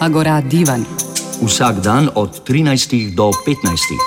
Agora Divan. Vsak dan od 13 do 15.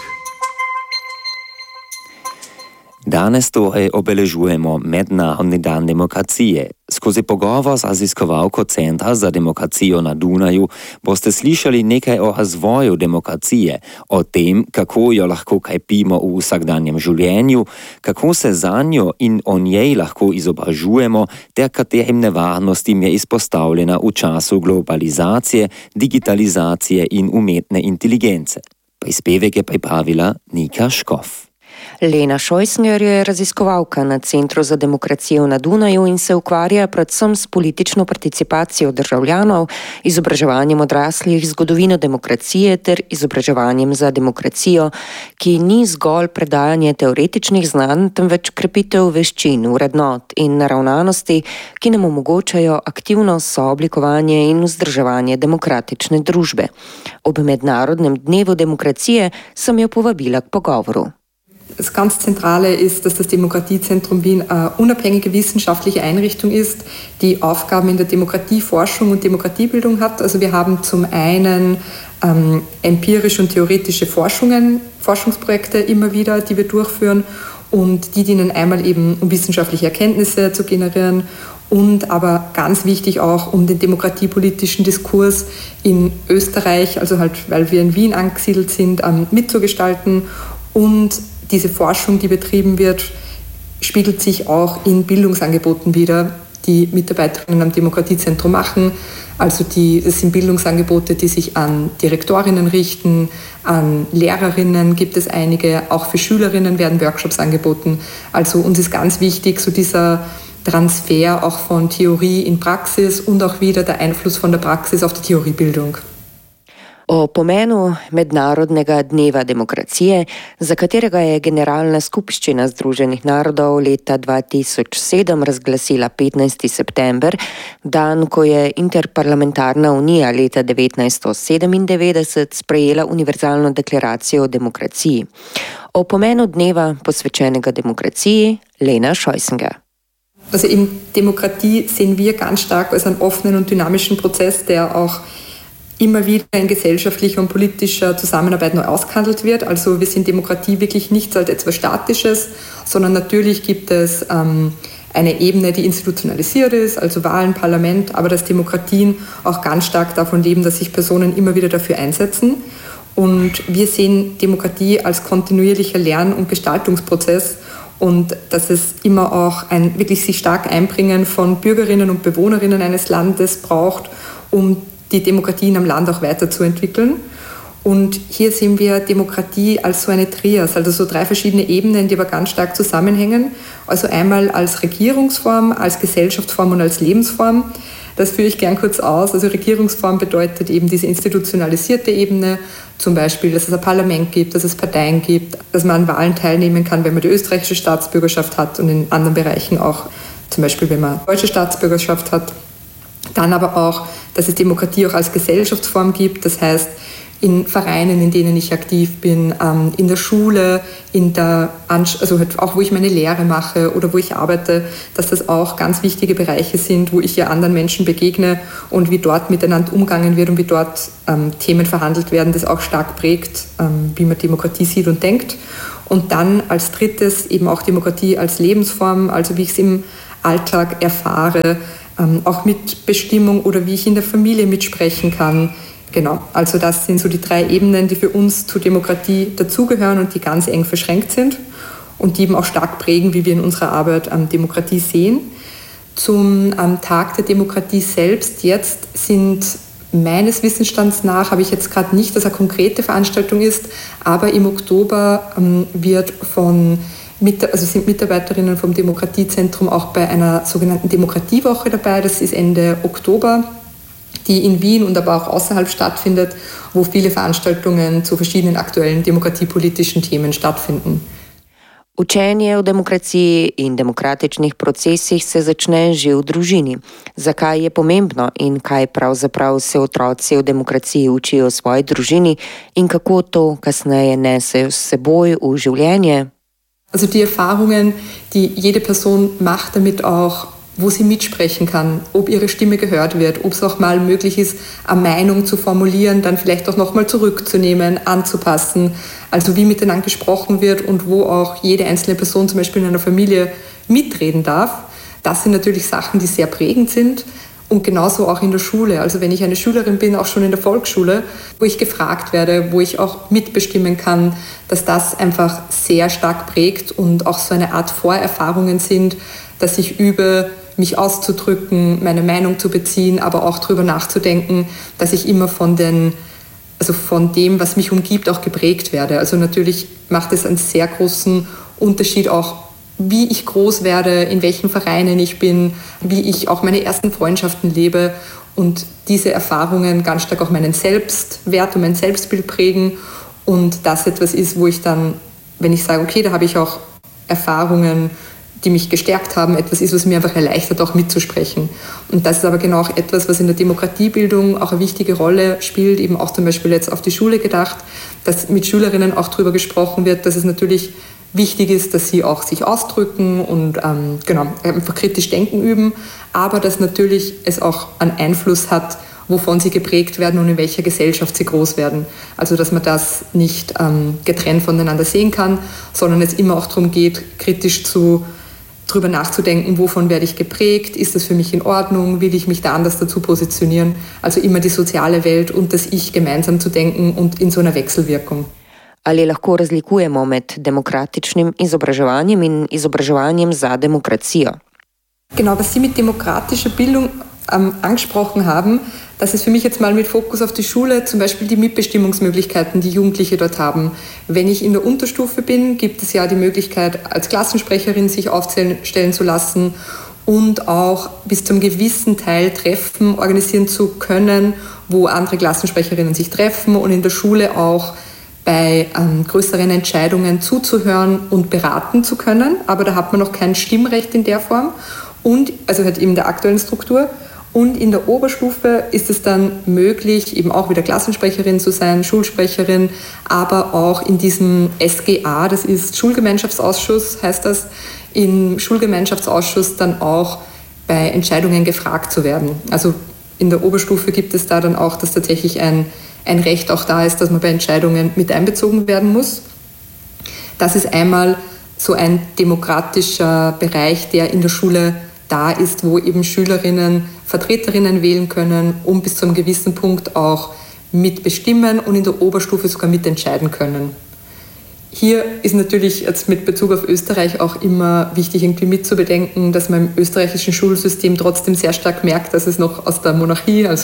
Danes torej obeležujemo Mednarodni dan demokracije. Skozi pogovor z raziskovalko Centra za demokracijo na Dunaju boste slišali nekaj o razvoju demokracije, o tem, kako jo lahko krepimo v vsakdanjem življenju, kako se zanjo in o njej lahko izobražujemo, ter katerim nevarnostim je izpostavljena v času globalizacije, digitalizacije in umetne inteligence. Prispevek je pripravila Nika Škof. Lena Šojsnger je raziskovalka na Centru za demokracijo na Dunaju in se ukvarja predvsem s politično participacijo državljanov, izobraževanjem odraslih, zgodovino demokracije ter izobraževanjem za demokracijo, ki ni zgolj predajanje teoretičnih znanj, temveč krepitev veščin, vrednot in naravnanosti, ki nam omogočajo aktivno sooblikovanje in vzdrževanje demokratične družbe. Ob Mednarodnem dnevu demokracije sem jo povabila k pogovoru. Das ganz Zentrale ist, dass das Demokratiezentrum Wien eine unabhängige wissenschaftliche Einrichtung ist, die Aufgaben in der Demokratieforschung und Demokratiebildung hat. Also wir haben zum einen empirische und theoretische Forschungsprojekte immer wieder, die wir durchführen und die dienen einmal eben, um wissenschaftliche Erkenntnisse zu generieren und aber ganz wichtig auch, um den demokratiepolitischen Diskurs in Österreich, also halt, weil wir in Wien angesiedelt sind, mitzugestalten. Und diese Forschung, die betrieben wird, spiegelt sich auch in Bildungsangeboten wider, die Mitarbeiterinnen am Demokratiezentrum machen. Also das sind Bildungsangebote, die sich an Direktorinnen richten, an Lehrerinnen gibt es einige, auch für Schülerinnen werden Workshops angeboten. Also uns ist ganz wichtig, so dieser Transfer auch von Theorie in Praxis und auch wieder der Einfluss von der Praxis auf die Theoriebildung. O pomenu Mednarodnega dneva demokracije, za katerega je Generalna skupščina Združenih narodov leta 2007 razglasila 15. september, dan, ko je Interparlamentarna unija leta 1997 sprejela univerzalno deklaracijo o demokraciji. O pomenu dneva posvečenega demokraciji Lena Šojsnger. Also in Demokratie sehen wir ganz stark als einen offenen und dynamischen Prozess, der auch immer wieder in gesellschaftlicher und politischer Zusammenarbeit neu ausgehandelt wird. Also wir sehen Demokratie wirklich nicht als etwas Statisches, sondern natürlich gibt es eine Ebene, die institutionalisiert ist, also Wahlen, Parlament, aber dass Demokratien auch ganz stark davon leben, dass sich Personen immer wieder dafür einsetzen. Und wir sehen Demokratie als kontinuierlicher Lern- und Gestaltungsprozess und dass es immer auch ein wirklich sich stark Einbringen von Bürgerinnen und Bewohnerinnen eines Landes braucht, um die Demokratien am Land auch weiterzuentwickeln. Und hier sehen wir Demokratie als so eine Trias, also so 3 verschiedene Ebenen, die aber ganz stark zusammenhängen. Also einmal als Regierungsform, als Gesellschaftsform und als Lebensform. Das führe ich gern kurz aus. Also Regierungsform bedeutet eben diese institutionalisierte Ebene, zum Beispiel, dass es ein Parlament gibt, dass es Parteien gibt, dass man an Wahlen teilnehmen kann, wenn man die österreichische Staatsbürgerschaft hat und in anderen Bereichen auch, zum Beispiel wenn man deutsche Staatsbürgerschaft hat. Dann aber auch, dass es Demokratie auch als Gesellschaftsform gibt, das heißt in Vereinen, in denen ich aktiv bin, in der Schule, also halt auch wo ich meine Lehre mache oder wo ich arbeite, dass das auch ganz wichtige Bereiche sind, wo ich ja anderen Menschen begegne und wie dort miteinander umgegangen wird und wie dort Themen verhandelt werden, das auch stark prägt, wie man Demokratie sieht und denkt. Und dann als drittes eben auch Demokratie als Lebensform, also wie ich es im Alltag erfahre, auch mit Bestimmung oder wie ich in der Familie mitsprechen kann. Genau, also das sind so die 3 Ebenen, die für uns zur Demokratie dazugehören und die ganz eng verschränkt sind und die eben auch stark prägen, wie wir in unserer Arbeit Demokratie sehen. Zum Tag der Demokratie selbst jetzt sind meines Wissensstands nach, habe ich jetzt gerade nicht, dass eine konkrete Veranstaltung ist, aber im Oktober sind Mitarbeiterinnen vom Demokratiezentrum auch bei einer sogenannten Demokratiewoche dabei. Das ist Ende Oktober, die in Wien und aber auch außerhalb stattfindet, wo viele Veranstaltungen zu verschiedenen aktuellen demokratiepolitischen Themen stattfinden. Učenje o demokraciji in demokratičnih procesih se začne že v družini. Zakaj je pomembno in kaj pravzaprav se otroci o demokraciji učijo v svoji družini in kako to kasneje nesejo s seboj v življenje? Also die Erfahrungen, die jede Person macht, damit auch wo sie mitsprechen kann, ob ihre Stimme gehört wird, ob es auch mal möglich ist, eine Meinung zu formulieren, dann vielleicht auch nochmal zurückzunehmen, anzupassen. Also wie miteinander gesprochen wird und wo auch jede einzelne Person zum Beispiel in einer Familie mitreden darf. Das sind natürlich Sachen, die sehr prägend sind. Und genauso auch in der Schule. Also wenn ich eine Schülerin bin, auch schon in der Volksschule, wo ich gefragt werde, wo ich auch mitbestimmen kann, dass das einfach sehr stark prägt und auch so eine Art Vorerfahrungen sind, dass ich übe, mich auszudrücken, meine Meinung zu beziehen, aber auch darüber nachzudenken, dass ich immer von dem, was mich umgibt, auch geprägt werde. Also natürlich macht es einen sehr großen Unterschied auch, wie ich groß werde, in welchen Vereinen ich bin, wie ich auch meine ersten Freundschaften lebe und diese Erfahrungen ganz stark auch meinen Selbstwert und mein Selbstbild prägen und das etwas ist, wo ich dann, wenn ich sage, okay, da habe ich auch Erfahrungen, die mich gestärkt haben, etwas ist, was mir einfach erleichtert, auch mitzusprechen. Und das ist aber genau auch etwas, was in der Demokratiebildung auch eine wichtige Rolle spielt, eben auch zum Beispiel jetzt auf die Schule gedacht, dass mit Schülerinnen auch darüber gesprochen wird, dass es natürlich wichtig ist, dass sie auch sich ausdrücken und einfach kritisch denken üben, aber dass natürlich es auch einen Einfluss hat, wovon sie geprägt werden und in welcher Gesellschaft sie groß werden. Also dass man das nicht getrennt voneinander sehen kann, sondern es immer auch darum geht, kritisch darüber nachzudenken, wovon werde ich geprägt, ist das für mich in Ordnung, will ich mich da anders dazu positionieren. Also immer die soziale Welt und das Ich gemeinsam zu denken und in so einer Wechselwirkung. Ali lahko razlikujemo med demokratičnim izobraževanjem in izobraževanjem za demokracijo? Genau, was Sie mit demokratischer Bildung angesprochen haben, das ist für mich jetzt mal mit Fokus auf die Schule, zum Beispiel die Mitbestimmungsmöglichkeiten, die Jugendliche dort haben. Wenn ich in der Unterstufe bin, gibt es ja die Möglichkeit, als Klassensprecherin sich aufstellen zu lassen und auch bis zum gewissen Teil Treffen organisieren zu können, wo andere Klassensprecherinnen sich treffen und in der Schule auch bei größeren Entscheidungen zuzuhören und beraten zu können. Aber da hat man noch kein Stimmrecht in der Form, also halt in der aktuellen Struktur. Und in der Oberstufe ist es dann möglich, eben auch wieder Klassensprecherin zu sein, Schulsprecherin, aber auch in diesem SGA, das ist Schulgemeinschaftsausschuss, heißt das, im Schulgemeinschaftsausschuss dann auch bei Entscheidungen gefragt zu werden. Also in der Oberstufe gibt es da dann auch, dass tatsächlich ein Recht auch da ist, dass man bei Entscheidungen mit einbezogen werden muss. Das ist einmal so ein demokratischer Bereich, der in der Schule da ist, wo eben Schülerinnen Vertreterinnen wählen können und bis zu einem gewissen Punkt auch mitbestimmen und in der Oberstufe sogar mitentscheiden können. Hier ist natürlich jetzt mit Bezug auf Österreich auch immer wichtig, irgendwie mitzubedenken, dass man im österreichischen Schulsystem trotzdem sehr stark merkt, dass es noch aus der Monarchie, also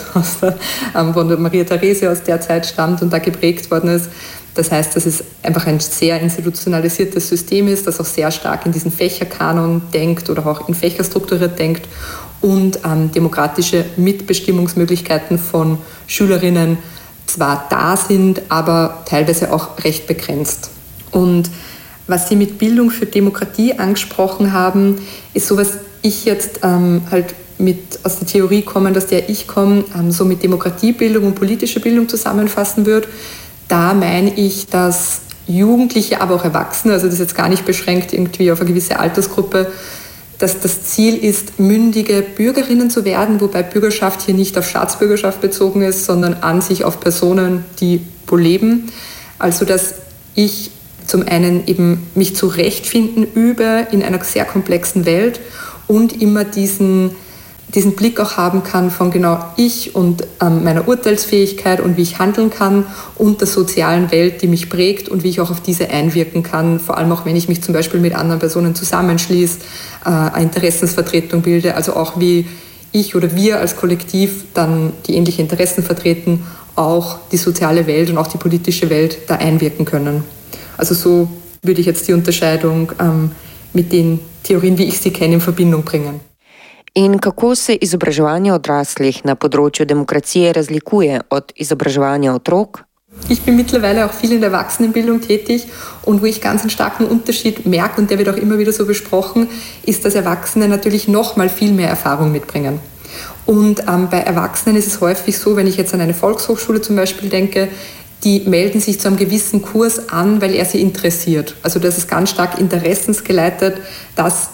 von der Maria Theresia aus der Zeit stammt und da geprägt worden ist. Das heißt, dass es einfach ein sehr institutionalisiertes System ist, das auch sehr stark in diesen Fächerkanon denkt oder auch in Fächer strukturiert denkt und demokratische Mitbestimmungsmöglichkeiten von Schülerinnen zwar da sind, aber teilweise auch recht begrenzt. Und was Sie mit Bildung für Demokratie angesprochen haben, ist so, was ich jetzt halt aus der Theorie komme, aus der ich komme, so mit Demokratiebildung und politischer Bildung zusammenfassen würde. Da meine ich, dass Jugendliche, aber auch Erwachsene, also das ist jetzt gar nicht beschränkt irgendwie auf eine gewisse Altersgruppe, dass das Ziel ist, mündige Bürgerinnen zu werden, wobei Bürgerschaft hier nicht auf Staatsbürgerschaft bezogen ist, sondern an sich auf Personen, die wo leben. Also dass ich zum einen eben mich zurechtfinden übe in einer sehr komplexen Welt und immer diesen Blick auch haben kann von genau ich und meiner Urteilsfähigkeit und wie ich handeln kann und der sozialen Welt, die mich prägt und wie ich auch auf diese einwirken kann, vor allem auch wenn ich mich zum Beispiel mit anderen Personen zusammenschließe, eine Interessensvertretung bilde, also auch wie ich oder wir als Kollektiv dann die ähnlichen Interessen vertreten, auch die soziale Welt und auch die politische Welt da einwirken können. Also so würde ich jetzt die Unterscheidung mit den Theorien, wie ich sie kenne, in Verbindung bringen. In kako se izobraževanje odraslih na področju demokracije razlikuje od izobraževanja otrok? Ich bin mittlerweile auch viel in der Erwachsenenbildung tätig und wo ich ganz einen starken Unterschied merke und der wird auch immer wieder so besprochen, ist, dass Erwachsene natürlich noch mal viel mehr Erfahrung mitbringen. Und bei Erwachsenen ist es häufig so, wenn ich jetzt an eine Volkshochschule zum Beispiel denke, die melden sich zu einem gewissen Kurs an, weil er sie interessiert. Also das ist ganz stark interessensgeleitet, dass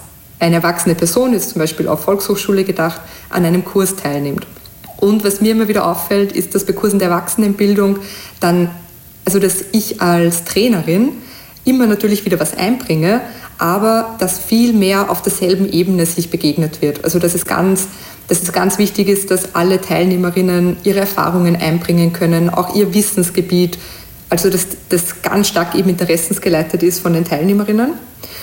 eine erwachsene Person, jetzt zum Beispiel auf Volkshochschule gedacht, an einem Kurs teilnimmt. Und was mir immer wieder auffällt, ist, dass bei Kursen der Erwachsenenbildung dass ich als Trainerin immer natürlich wieder was einbringe, aber dass viel mehr auf derselben Ebene sich begegnet wird. Also dass es ganz wichtig ist, dass alle Teilnehmerinnen ihre Erfahrungen einbringen können, auch ihr Wissensgebiet, also dass das ganz stark eben interessensgeleitet ist von den Teilnehmerinnen.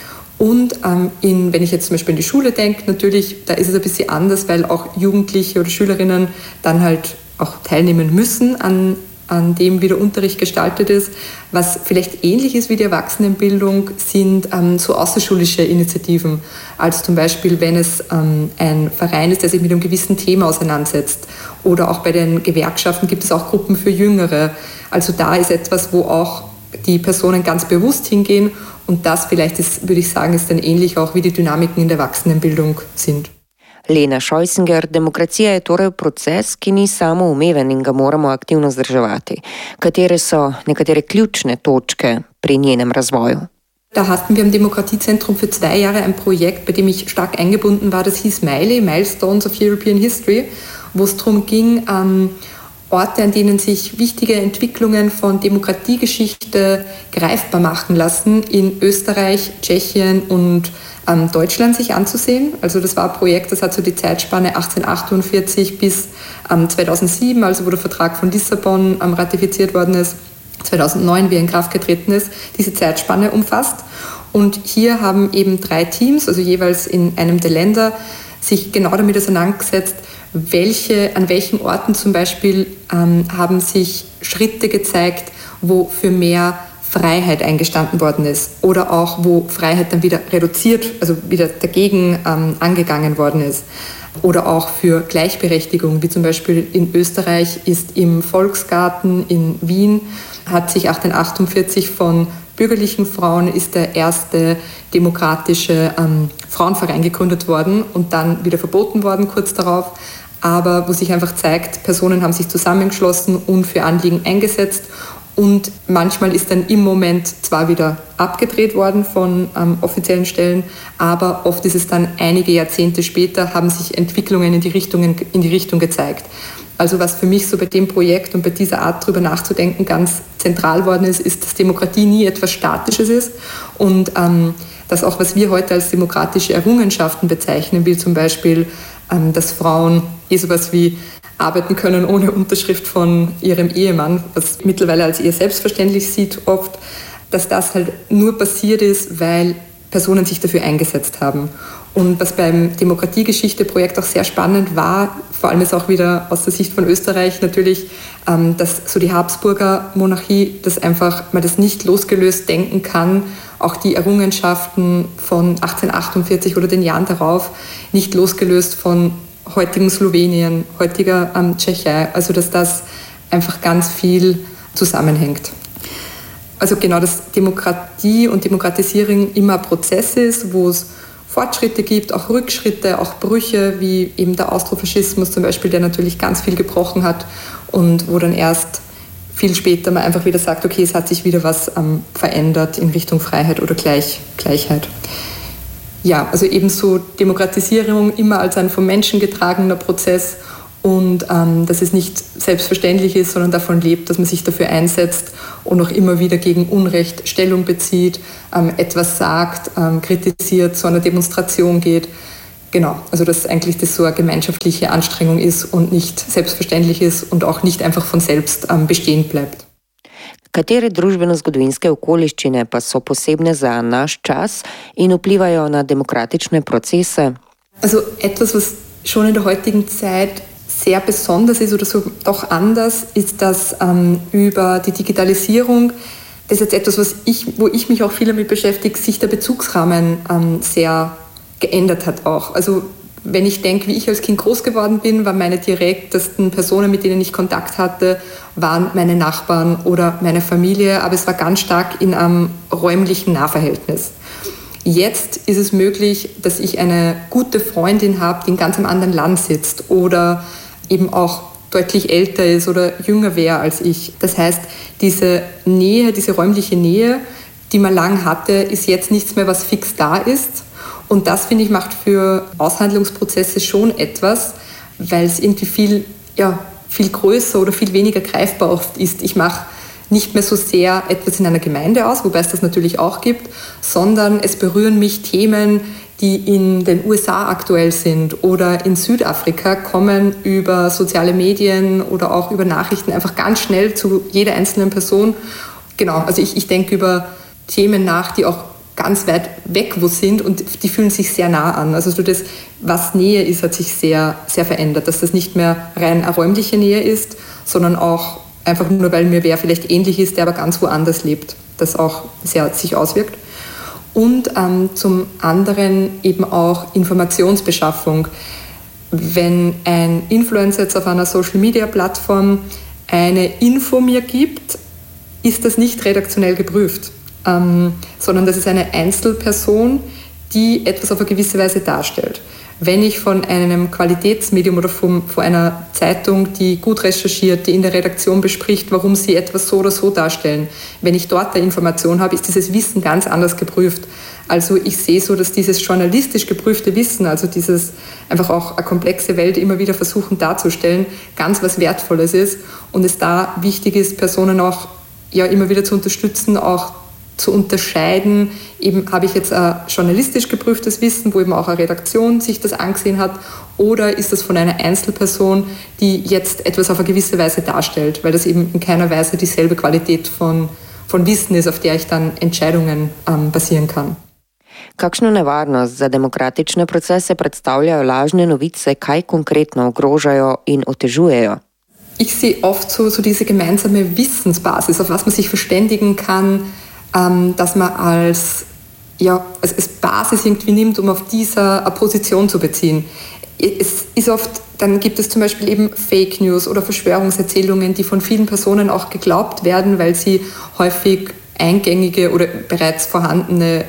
Und wenn ich jetzt zum Beispiel in die Schule denke, natürlich, da ist es ein bisschen anders, weil auch Jugendliche oder Schülerinnen dann halt auch teilnehmen müssen an dem, wie der Unterricht gestaltet ist. Was vielleicht ähnlich ist wie die Erwachsenenbildung, sind so außerschulische Initiativen. Also zum Beispiel, wenn es ein Verein ist, der sich mit einem gewissen Thema auseinandersetzt. Oder auch bei den Gewerkschaften gibt es auch Gruppen für Jüngere. Also da ist etwas, wo auch die Personen ganz bewusst hingehen. Und das vielleicht ist, würde ich sagen, ist dann ähnlich auch, wie die Dynamiken in der Erwachsenenbildung sind. Lena Scheussenger, demokracija je torej proces, ki ni samoumeven in ga moramo aktivno vzdrževati. Katere so nekatere ključne točke pri njenem razvoju? Da hatten wir im Demokratiezentrum für 2 Jahre ein Projekt, bei dem ich stark eingebunden war. Das hieß Milestones of European History, wo es darum ging, Orte, an denen sich wichtige Entwicklungen von Demokratiegeschichte greifbar machen lassen, in Österreich, Tschechien und Deutschland sich anzusehen. Also das war ein Projekt, das hat so die Zeitspanne 1848 bis 2007, also wo der Vertrag von Lissabon ratifiziert worden ist, 2009, wie er in Kraft getreten ist, diese Zeitspanne umfasst. Und hier haben eben 3 Teams, also jeweils in einem der Länder, sich genau damit auseinandergesetzt, an welchen Orten zum Beispiel haben sich Schritte gezeigt, wo für mehr Freiheit eingestanden worden ist oder auch wo Freiheit dann wieder reduziert, also wieder dagegen angegangen worden ist. Oder auch für Gleichberechtigung, wie zum Beispiel in Österreich ist im Volksgarten in Wien, hat sich 1848 von bürgerlichen Frauen ist der erste demokratische Frauenverein gegründet worden und dann wieder verboten worden kurz darauf. Aber wo sich einfach zeigt, Personen haben sich zusammengeschlossen und für Anliegen eingesetzt. Und manchmal ist dann im Moment zwar wieder abgedreht worden von offiziellen Stellen, aber oft ist es dann einige Jahrzehnte später, haben sich Entwicklungen in die Richtung gezeigt. Also was für mich so bei dem Projekt und bei dieser Art drüber nachzudenken ganz zentral worden ist, dass Demokratie nie etwas Statisches ist und dass auch, was wir heute als demokratische Errungenschaften bezeichnen, wie zum Beispiel, dass Frauen sowas wie arbeiten können ohne Unterschrift von ihrem Ehemann, was mittlerweile als eher selbstverständlich sieht oft, dass das halt nur passiert ist, weil Personen sich dafür eingesetzt haben. Und was beim Demokratiegeschichte-Projekt auch sehr spannend war, vor allem ist auch wieder aus der Sicht von Österreich natürlich, dass so die Habsburger Monarchie, dass einfach man das nicht losgelöst denken kann, auch die Errungenschaften von 1848 oder den Jahren darauf nicht losgelöst von heutigen Slowenien, heutiger Tschechei, also dass das einfach ganz viel zusammenhängt. Also genau, dass Demokratie und Demokratisierung immer ein Prozess ist, wo es Fortschritte gibt, auch Rückschritte, auch Brüche, wie eben der Austrofaschismus zum Beispiel, der natürlich ganz viel gebrochen hat und wo dann erst viel später man einfach wieder sagt, okay, es hat sich wieder was verändert in Richtung Freiheit oder Gleichheit. Ja, also ebenso Demokratisierung immer als ein vom Menschen getragener Prozess und dass es nicht selbstverständlich ist, sondern davon lebt, dass man sich dafür einsetzt und auch immer wieder gegen Unrecht Stellung bezieht, etwas sagt, kritisiert, zu einer Demonstration geht. Genau, also dass eigentlich das so eine gemeinschaftliche Anstrengung ist und nicht selbstverständlich ist und auch nicht einfach von selbst bestehen bleibt. Katere družbeno-zgodovinske okoliščine pa so posebne za naš čas in vplivajo na demokratične procese? Also etwas, was schon in der heutigen Zeit sehr besonders ist oder so doch anders, ist, dass über die Digitalisierung, das ist jetzt etwas, wo ich mich auch viel damit beschäftige, sich der Bezugsrahmen sehr geändert hat auch. Also wenn ich denke, wie ich als Kind groß geworden bin, waren meine direktesten Personen, mit denen ich Kontakt hatte, waren meine Nachbarn oder meine Familie, aber es war ganz stark in einem räumlichen Nahverhältnis. Jetzt ist es möglich, dass ich eine gute Freundin habe, die in ganz einem anderen Land sitzt oder eben auch deutlich älter ist oder jünger wäre als ich. Das heißt, diese Nähe, diese räumliche Nähe, die man lang hatte, ist jetzt nichts mehr, was fix da ist. Und das, finde ich, macht für Aushandlungsprozesse schon etwas, weil es irgendwie viel größer oder viel weniger greifbar oft ist. Ich mache nicht mehr so sehr etwas in einer Gemeinde aus, wobei es das natürlich auch gibt, sondern es berühren mich Themen, die in den USA aktuell sind oder in Südafrika, kommen über soziale Medien oder auch über Nachrichten einfach ganz schnell zu jeder einzelnen Person. Genau, also ich denke über Themen nach, die auch ganz weit weg wo sind und die fühlen sich sehr nah an. Also so das, was Nähe ist, hat sich sehr, sehr verändert, dass das nicht mehr rein eine räumliche Nähe ist, sondern auch einfach nur, weil mir wer vielleicht ähnlich ist, der aber ganz woanders lebt, das auch sehr sich auswirkt. Und zum anderen eben auch Informationsbeschaffung. Wenn ein Influencer jetzt auf einer Social-Media-Plattform eine Info mir gibt, ist das nicht redaktionell geprüft, sondern das ist eine Einzelperson, die etwas auf eine gewisse Weise darstellt. Wenn ich von einem Qualitätsmedium oder von einer Zeitung, die gut recherchiert, die in der Redaktion bespricht, warum sie etwas so oder so darstellen, wenn ich dort eine Information habe, ist dieses Wissen ganz anders geprüft. Also ich sehe so, dass dieses journalistisch geprüfte Wissen, also dieses einfach auch eine komplexe Welt immer wieder versuchen darzustellen, ganz was Wertvolles ist und es da wichtig ist, Personen auch immer wieder zu unterstützen, auch zu unterscheiden, eben habe ich jetzt ein journalistisch geprüftes Wissen, wo eben auch eine Redaktion sich das angesehen hat, oder ist das von einer Einzelperson, die jetzt etwas auf eine gewisse Weise darstellt, weil das eben in keiner Weise dieselbe Qualität von Wissen ist, auf der ich dann Entscheidungen basieren kann. Kakšno nevarnost za demokratične procese predstavljajo lažne novice, kaj konkretno ogrožajo in otežujejo? Ich sehe oft so diese gemeinsame Wissensbasis, auf was man sich verständigen kann, dass man als Basis irgendwie nimmt, um auf dieser eine Position zu beziehen. Es ist oft, dann gibt es zum Beispiel eben Fake News oder Verschwörungserzählungen, die von vielen Personen auch geglaubt werden, weil sie häufig eingängige oder bereits vorhandene,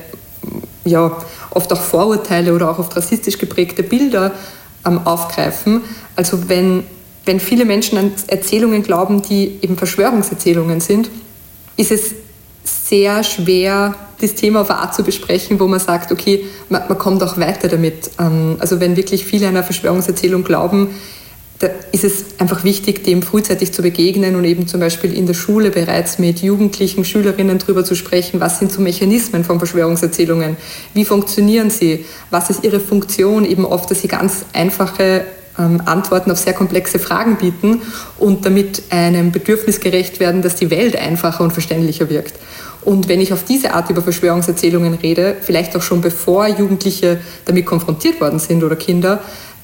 oft auch Vorurteile oder auch oft rassistisch geprägte Bilder aufgreifen. Also wenn viele Menschen an Erzählungen glauben, die eben Verschwörungserzählungen sind, ist es sehr schwer, das Thema auf eine Art zu besprechen, wo man sagt, okay, man kommt auch weiter damit. Also wenn wirklich viele einer Verschwörungserzählung glauben, da ist es einfach wichtig, dem frühzeitig zu begegnen und eben zum Beispiel in der Schule bereits mit Jugendlichen, Schülerinnen darüber zu sprechen, was sind so Mechanismen von Verschwörungserzählungen, wie funktionieren sie, was ist ihre Funktion, eben oft, dass sie ganz einfache Antworten auf sehr komplexe Fragen bieten und damit einem Bedürfnis gerecht werden, dass die Welt einfacher und verständlicher wirkt. Und wenn ich auf diese Art über Verschwörungserzählungen rede, vielleicht auch schon bevor Jugendliche damit konfrontiert worden sind oder Kinder,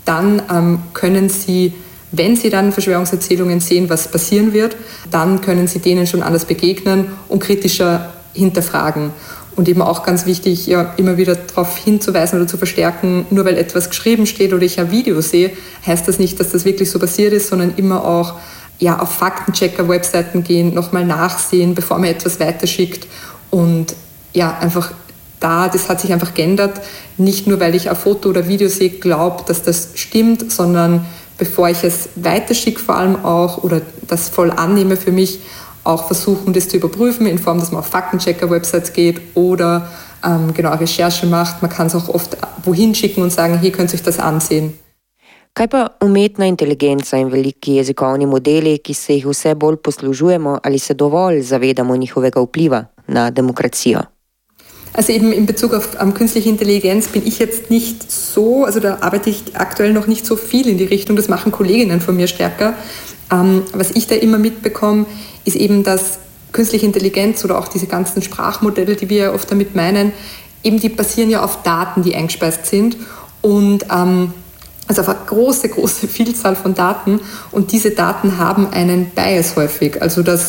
dann können sie, wenn sie dann Verschwörungserzählungen sehen, was passieren wird, dann können sie denen schon anders begegnen und kritischer hinterfragen. Und eben auch ganz wichtig, immer wieder darauf hinzuweisen oder zu verstärken, nur weil etwas geschrieben steht oder ich ein Video sehe, heißt das nicht, dass das wirklich so passiert ist, sondern immer auch auf Faktenchecker-Webseiten gehen, nochmal nachsehen, bevor man etwas weiterschickt. Und einfach das hat sich einfach geändert. Nicht nur, weil ich ein Foto oder Video sehe, glaube, dass das stimmt, sondern bevor ich es weiterschicke vor allem auch oder das voll annehme für mich, auch versuchen, das zu überprüfen, in Form, dass man auf Faktenchecker-Websites geht oder Recherche macht. Man kann es auch oft wohin schicken und sagen, hier könnt ihr euch das ansehen. Kaj pa umetna inteligenca in veliki jezikovni modeli, ki se jih vse bolj poslužujemo, ali se dovolj zavedamo njihovega vpliva na demokracijo? Also eben in Bezug auf künstliche Intelligenz bin ich jetzt nicht so, also da arbeite ich aktuell noch nicht so viel in die Richtung, das machen Kolleginnen von mir stärker. Was ich da immer mitbekomme, ist eben, dass künstliche Intelligenz oder auch diese ganzen Sprachmodelle, die wir oft damit meinen, eben die basieren ja auf Daten, die eingespeist sind und also auf eine große, große Vielzahl von Daten und diese Daten haben einen Bias häufig, also dass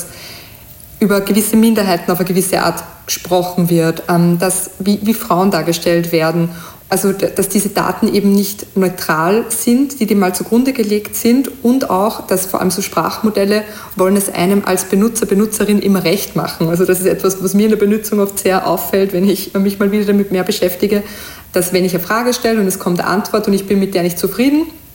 über gewisse Minderheiten auf eine gewisse Art gesprochen wird, dass wie Frauen dargestellt werden. Also dass diese Daten eben nicht neutral sind, die dem mal zugrunde gelegt sind und auch, dass vor allem so Sprachmodelle wollen es einem als Benutzer, Benutzerin immer recht machen. Also das ist etwas, was mir in der Benutzung oft sehr auffällt, wenn ich mich mal wieder damit mehr beschäftige, dass wenn ich eine Frage stelle und es kommt eine Antwort und ich bin mit der nicht zufrieden,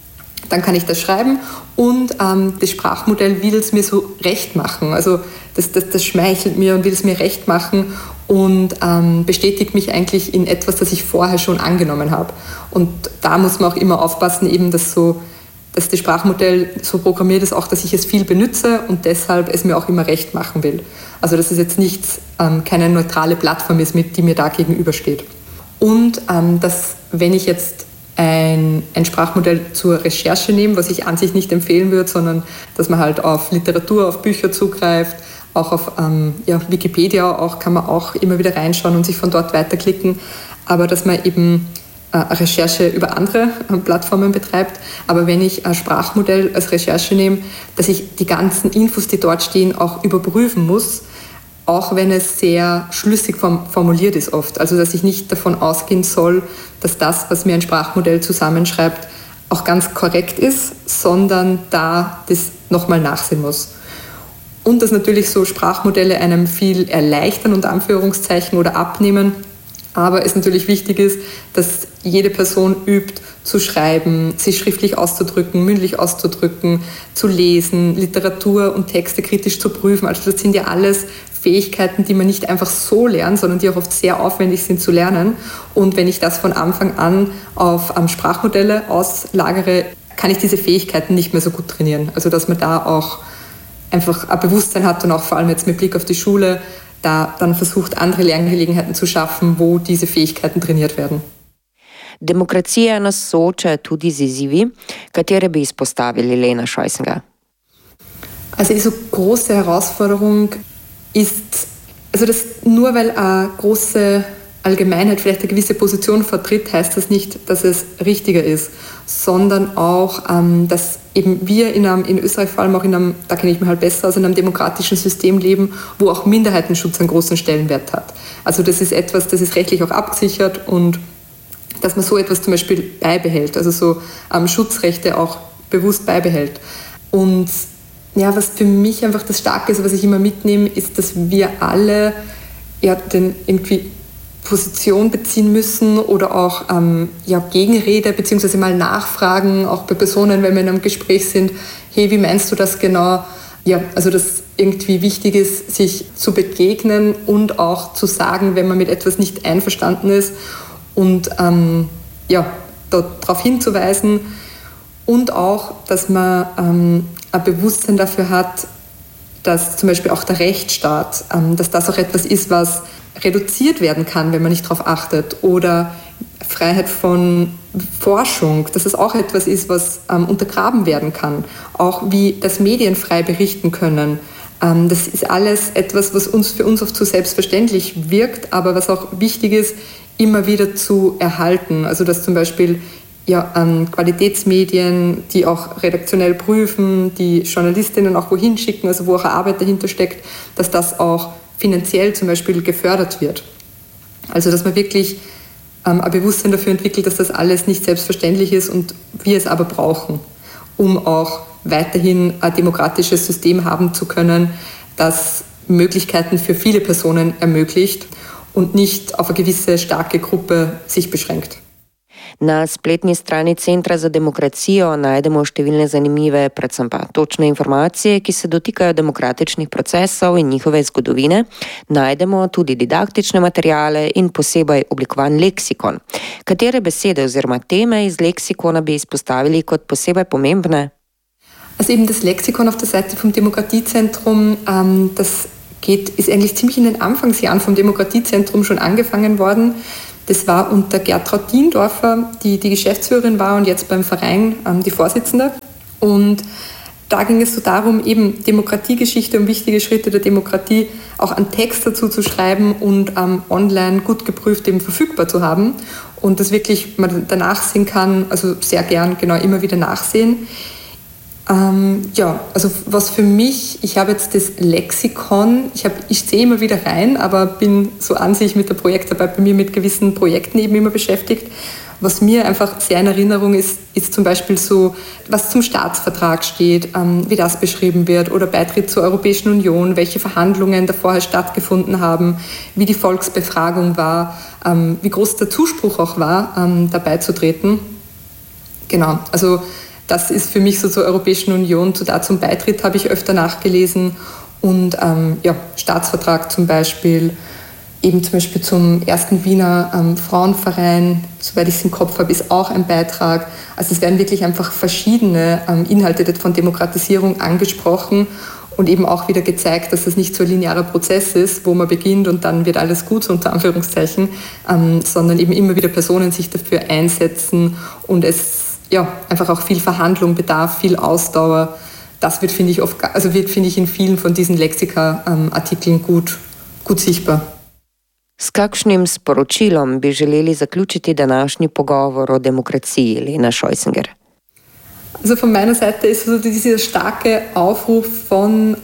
dann kann ich das schreiben und das Sprachmodell will es mir so recht machen. Also das schmeichelt mir und will es mir recht machen und bestätigt mich eigentlich in etwas, das ich vorher schon angenommen habe. Und da muss man auch immer aufpassen, eben, dass das Sprachmodell so programmiert ist, auch, dass ich es viel benutze und deshalb es mir auch immer recht machen will. Also dass es jetzt keine neutrale Plattform ist, die mir da gegenübersteht. Und dass, wenn ich jetzt ein Sprachmodell zur Recherche nehme, was ich an sich nicht empfehlen würde, sondern dass man halt auf Literatur, auf Bücher zugreift, auch auf Wikipedia kann man auch immer wieder reinschauen und sich von dort weiterklicken, aber dass man eben Recherche über andere Plattformen betreibt. Aber wenn ich ein Sprachmodell als Recherche nehme, dass ich die ganzen Infos, die dort stehen, auch überprüfen muss, auch wenn es sehr schlüssig formuliert ist oft. Also dass ich nicht davon ausgehen soll, dass das, was mir ein Sprachmodell zusammenschreibt, auch ganz korrekt ist, sondern da das nochmal nachsehen muss. Und dass natürlich so Sprachmodelle einem viel erleichtern, unter Anführungszeichen, oder abnehmen. Aber es natürlich wichtig ist, dass jede Person übt, zu schreiben, sich schriftlich auszudrücken, mündlich auszudrücken, zu lesen, Literatur und Texte kritisch zu prüfen. Also das sind ja alles Fähigkeiten, die man nicht einfach so lernt, sondern die auch oft sehr aufwendig sind zu lernen. Und wenn ich das von Anfang an auf Sprachmodelle auslagere, kann ich diese Fähigkeiten nicht mehr so gut trainieren. Also dass man da auch einfach ein Bewusstsein hat und auch vor allem jetzt mit Blick auf die Schule, da dann versucht, andere Lerngelegenheiten zu schaffen, wo diese Fähigkeiten trainiert werden. Demokracija nas sooča tudi z izzivi, katere bi izpostavili, Lena Scheussenger? Also diese große Herausforderung ist, also das nur weil eine große Allgemeinheit vielleicht eine gewisse Position vertritt, heißt das nicht, dass es richtiger ist, sondern auch, dass eben wir in Österreich vor allem auch da kenne ich mich halt besser aus, in einem demokratischen System leben, wo auch Minderheitenschutz einen großen Stellenwert hat. Also das ist etwas, das ist rechtlich auch abgesichert und dass man so etwas zum Beispiel beibehält, also so Schutzrechte auch bewusst beibehält. Und ja, was für mich einfach das Starke ist, was ich immer mitnehme, ist, dass wir alle den irgendwie Position beziehen müssen oder auch Gegenrede beziehungsweise mal nachfragen, auch bei Personen, wenn wir in einem Gespräch sind, hey, wie meinst du das genau? Ja, also dass irgendwie wichtig ist, sich zu begegnen und auch zu sagen, wenn man mit etwas nicht einverstanden ist und darauf hinzuweisen und auch, dass man ein Bewusstsein dafür hat, dass zum Beispiel auch der Rechtsstaat, dass das auch etwas ist, was reduziert werden kann, wenn man nicht darauf achtet. Oder Freiheit von Forschung, dass es auch etwas ist, was untergraben werden kann. Auch wie das Medien frei berichten können. Das ist alles etwas, was für uns oft zu selbstverständlich wirkt, aber was auch wichtig ist, immer wieder zu erhalten. Also dass zum Beispiel Qualitätsmedien, die auch redaktionell prüfen, die Journalistinnen auch wohin schicken, also wo auch eine Arbeit dahinter steckt, dass das auch finanziell zum Beispiel gefördert wird. Also dass man wirklich ein Bewusstsein dafür entwickelt, dass das alles nicht selbstverständlich ist und wir es aber brauchen, um auch weiterhin ein demokratisches System haben zu können, das Möglichkeiten für viele Personen ermöglicht und nicht auf eine gewisse starke Gruppe sich beschränkt. Na spletni strani Centra za demokracijo najdemo številne zanimive, predvsem pa točne informacije, ki se dotikajo demokratičnih procesov in njihove zgodovine. Najdemo tudi didaktične materiale in posebej oblikovan leksikon. Katere besede oziroma teme iz leksikona bi izpostavili kot posebej pomembne? Also eben das Lexikon auf der Seite vom Demokratiezentrum, ist eigentlich ziemlich in den Anfangsjahren vom Demokratiezentrum schon angefangen worden. Das war unter Gertraud Diendorfer, die Geschäftsführerin war und jetzt beim Verein die Vorsitzende. Und da ging es so darum, eben Demokratiegeschichte und wichtige Schritte der Demokratie auch einen Text dazu zu schreiben und online gut geprüft eben verfügbar zu haben. Und das wirklich man danach sehen kann, also sehr gern genau immer wieder nachsehen. Also was für mich, ich habe jetzt das Lexikon, ich sehe immer wieder rein, aber bin so an sich mit der Projektarbeit bei mir mit gewissen Projekten eben immer beschäftigt. Was mir einfach sehr in Erinnerung ist zum Beispiel so, was zum Staatsvertrag steht, wie das beschrieben wird oder Beitritt zur Europäischen Union, welche Verhandlungen da vorher stattgefunden haben, wie die Volksbefragung war, wie groß der Zuspruch auch war, dabei zu treten. Genau, also Das ist für mich so zur Europäischen Union, zum Beitritt habe ich öfter nachgelesen und Staatsvertrag zum Beispiel, eben zum Beispiel zum ersten Wiener Frauenverein, soweit ich es im Kopf habe, ist auch ein Beitrag. Also es werden wirklich einfach verschiedene Inhalte von Demokratisierung angesprochen und eben auch wieder gezeigt, dass es nicht so ein linearer Prozess ist, wo man beginnt und dann wird alles gut, so unter Anführungszeichen, sondern eben immer wieder Personen sich dafür einsetzen und es einfach auch viel Verhandlung bedarf, viel Ausdauer. Das wird, finde ich, in vielen von diesen Lexika-Artikeln gut sichtbar. S kakšnim sporočilom bi želeli zaključiti današnji pogovor o demokraciji, Lena Scheussenger? Also von meiner Seite ist also dieser starke Aufruf von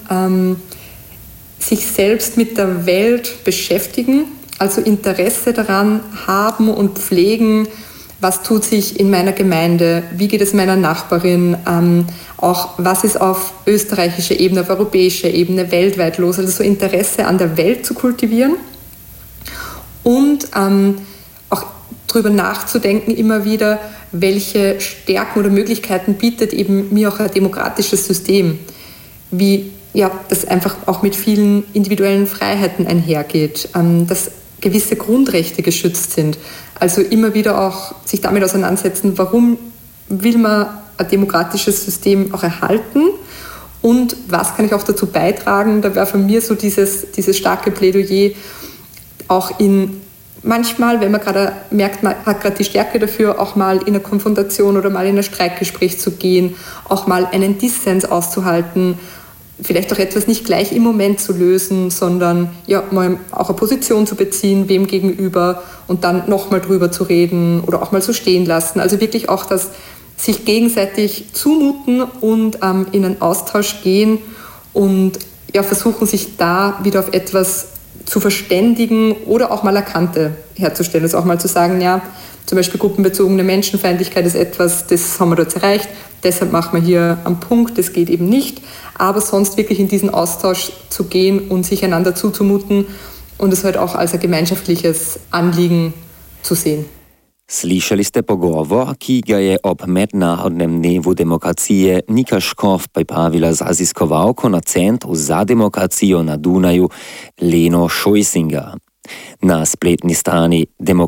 sich selbst mit der Welt beschäftigen, also Interesse daran haben und pflegen, was tut sich in meiner Gemeinde, wie geht es meiner Nachbarin, auch was ist auf österreichischer Ebene, auf europäischer Ebene, weltweit los, also so Interesse an der Welt zu kultivieren und auch darüber nachzudenken immer wieder, welche Stärken oder Möglichkeiten bietet eben mir auch ein demokratisches System, wie das einfach auch mit vielen individuellen Freiheiten einhergeht, dass gewisse Grundrechte geschützt sind. Also immer wieder auch sich damit auseinandersetzen, warum will man ein demokratisches System auch erhalten und was kann ich auch dazu beitragen. Da wäre von mir so dieses starke Plädoyer auch manchmal, wenn man gerade merkt, man hat gerade die Stärke dafür, auch mal in eine Konfrontation oder mal in ein Streitgespräch zu gehen, auch mal einen Dissens auszuhalten, vielleicht auch etwas nicht gleich im Moment zu lösen, sondern mal auch eine Position zu beziehen, wem gegenüber und dann nochmal drüber zu reden oder auch mal so stehen lassen. Also wirklich auch das sich gegenseitig zumuten und in einen Austausch gehen und versuchen, sich da wieder auf etwas zu verständigen oder auch mal eine Kante herzustellen. Also auch mal zu sagen, zum Beispiel gruppenbezogene Menschenfeindlichkeit ist etwas, das haben wir dort erreicht, deshalb machen wir hier einen Punkt, das geht eben nicht. Aber sonst wirklich in diesen Austausch zu gehen und sich einander zuzumuten und es halt auch als ein gemeinschaftliches Anliegen zu sehen. Slišali ste pogovor, ki ga je ob Mednarodnem dnevu demokracije Nika Škof pripravila z raziskovalko na Centru za demokracijo na Dunaju Leno Scheussenger. Na spletni strani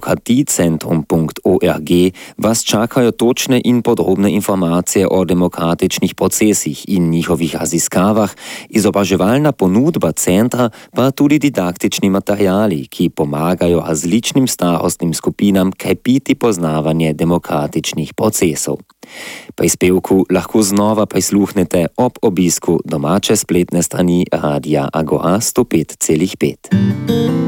demokratiecentrum.org vas čakajo točne in podrobne informacije o demokratičnih procesih in njihovih raziskavah, izobraževalna ponudba centra pa tudi didaktični materiali, ki pomagajo različnim starostnim skupinam krepiti poznavanje demokratičnih procesov. Prispevku lahko znova prisluhnete ob obisku domače spletne strani Radia Agora 105,5.